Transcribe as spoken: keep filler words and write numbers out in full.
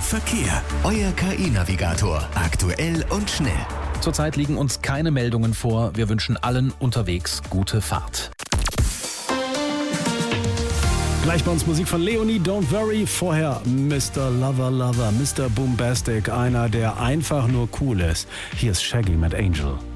Verkehr. Euer K I-Navigator. Aktuell und schnell. Zurzeit liegen uns keine Meldungen vor. Wir wünschen allen unterwegs gute Fahrt. Gleich bei uns Musik von Leonie, Don't Worry. Vorher Mister Lover Lover, Mister Boombastic, einer, der einfach nur cool ist. Hier ist Shaggy mit Angel.